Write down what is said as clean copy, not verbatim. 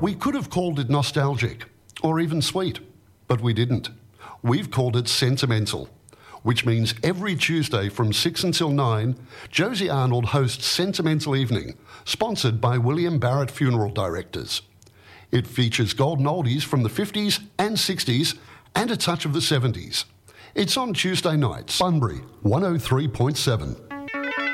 We could have called it nostalgic, or even sweet, but we didn't. We've called it sentimental, which means every Tuesday from 6 until 9, Josie Arnold hosts Sentimental Evening, sponsored by William Barrett Funeral Directors. It features golden oldies from the 50s and 60s and a touch of the 70s. It's on Tuesday nights, Bunbury 103.7.